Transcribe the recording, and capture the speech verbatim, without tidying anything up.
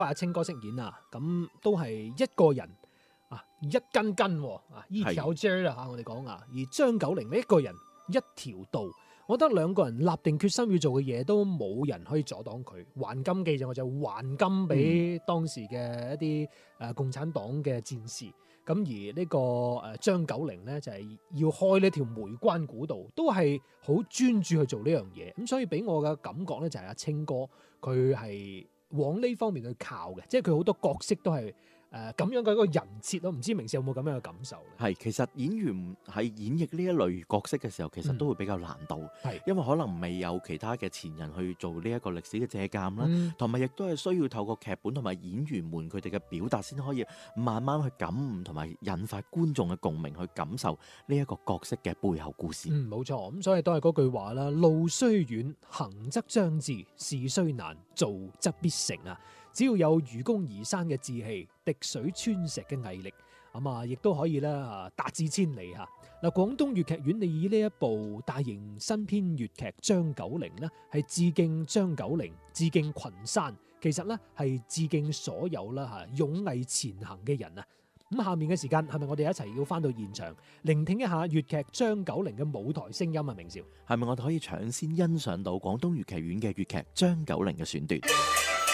阿清哥飾演啊，咁都係一個人啊，一根根啊，一條筋啊嚇，我哋講啊，而張九齡呢一個人一條道。我覺得兩個人立定決心要做嘅嘢，都冇人可以阻擋佢。還金記就我就還金俾當時嘅一啲誒共產黨嘅戰士。咁而呢個誒張九齡咧就係要開呢條梅關古道，都係好專注去做呢樣嘢。咁所以俾我嘅感覺咧就係阿清哥佢係往呢方面去靠嘅，即係佢好多角色都係。誒咁樣嘅一個人設咯，唔知明少有冇咁樣嘅感受咧？ 係，其實演員喺演繹呢一類角色嘅時候，其實都會比較難度， 係、嗯、 因為可能未有其他嘅前人去做呢一個歷史嘅借鑑啦，同埋亦都係需要透過劇本同埋演員們佢哋嘅表達，先可以慢慢去感悟同埋引發觀眾嘅共鳴，去感受呢一個角色嘅背後故事。 嗯，冇錯，咁所以都係嗰句話啦，路雖遠，行則將至；事雖難，做則必成啊！只要有愚公移山嘅志氣，滴水穿石嘅毅力，咁啊，亦都可以咧啊達至千里嚇。嗱，廣東粵劇院你以呢一部大型新編粵劇《張九齡》呢，係致敬張九齡，致敬群山，其實呢係致敬所有啦嚇勇毅前行嘅人啊！咁下面嘅時間係咪我哋一齊要翻到現場，聆聽一下粵劇張九齡嘅舞台聲音啊？明少， 係咪我哋可以搶先欣賞到廣東粵劇院嘅粵劇張九齡嘅選段？